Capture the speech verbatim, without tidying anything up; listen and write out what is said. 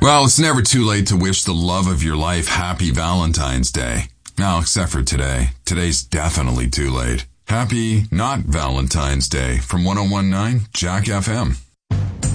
Well, it's never too late to wish the love of your life happy Valentine's Day. Now, except for today. Today's definitely too late. Happy not Valentine's Day from one oh one point nine Jack F M.